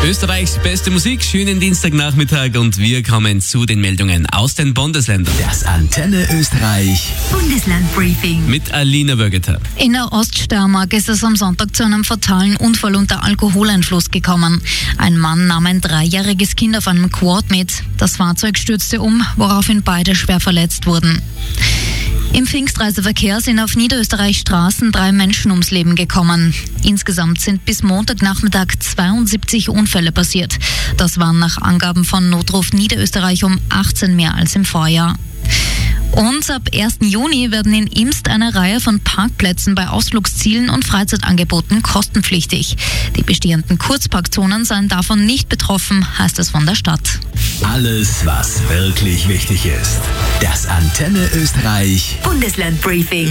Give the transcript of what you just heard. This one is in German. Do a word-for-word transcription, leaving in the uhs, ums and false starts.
Österreichs beste Musik, schönen Dienstagnachmittag und wir kommen zu den Meldungen aus den Bundesländern. Das Antenne Österreich Bundesland-Briefing mit Alina Wögeter. In der Oststeiermark ist es am Sonntag zu einem fatalen Unfall unter Alkoholeinfluss gekommen. Ein Mann nahm ein dreijähriges Kind auf einem Quad mit. Das Fahrzeug stürzte um, woraufhin beide schwer verletzt wurden. Im Pfingstreiseverkehr sind auf Niederösterreichs Straßen drei Menschen ums Leben gekommen. Insgesamt sind bis Montagnachmittag zweiundsiebzig Unfälle passiert. Das waren nach Angaben von Notruf Niederösterreich um achtzehn mehr als im Vorjahr. Und ab ersten Juni werden in Imst eine Reihe von Parkplätzen bei Ausflugszielen und Freizeitangeboten kostenpflichtig. Die bestehenden Kurzparkzonen seien davon nicht betroffen, heißt es von der Stadt. Alles, was wirklich wichtig ist. Das Antenne Österreich Bundesland-Briefing.